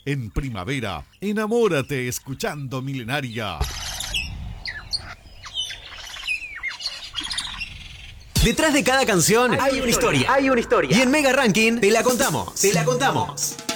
En primavera, enamórate escuchando Milenaria. Detrás de cada canción hay una historia. Y en Mega Ranking te la contamos.